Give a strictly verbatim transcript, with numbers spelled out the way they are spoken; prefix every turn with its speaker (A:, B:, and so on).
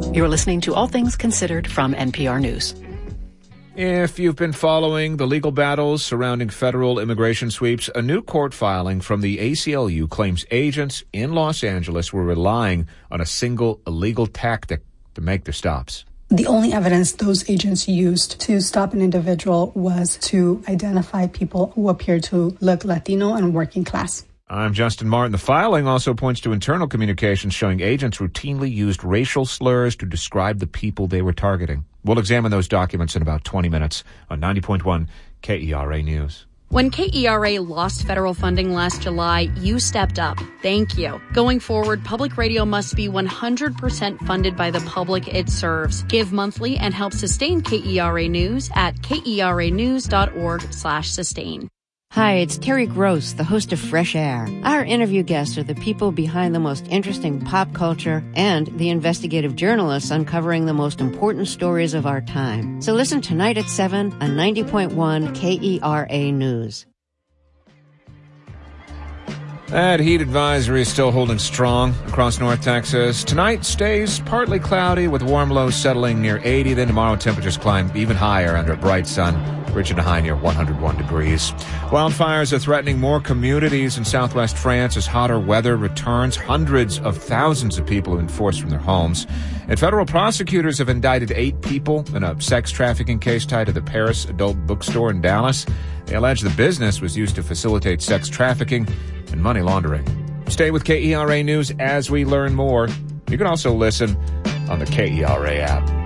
A: You're listening to All Things Considered from N P R News.
B: If you've been following the legal battles surrounding federal immigration sweeps, a new court filing from the A C L U claims agents in Los Angeles were relying on a single illegal tactic to make their stops.
C: The only evidence those agents used to stop an individual was to identify people who appeared to look Latino and working class.
B: I'm Justin Martin. The filing also points to internal communications showing agents routinely used racial slurs to describe the people they were targeting. We'll examine those documents in about twenty minutes on ninety point one K E R A News.
D: When K E R A lost federal funding last July, you stepped up. Thank you. Going forward, public radio must be one hundred percent funded by the public it serves. Give monthly and help sustain K E R A News at keranews.org slash sustain.
E: Hi, it's Terry Gross, the host of Fresh Air. Our interview guests are the people behind the most interesting pop culture and the investigative journalists uncovering the most important stories of our time. So listen tonight at seven on ninety point one K E R A News.
B: That heat advisory is still holding strong across North Texas. Tonight stays partly cloudy with warm lows settling near eighty. Then tomorrow temperatures climb even higher under a bright sun, reaching a high near one hundred one degrees. Wildfires are threatening more communities in southwest France as hotter weather returns. Hundreds of thousands of people have been forced from their homes. And federal prosecutors have indicted eight people in a sex trafficking case tied to the Paris adult bookstore in Dallas. They allege the business was used to facilitate sex trafficking and money laundering. Stay with K E R A News as we learn more. You can also listen on the K E R A app.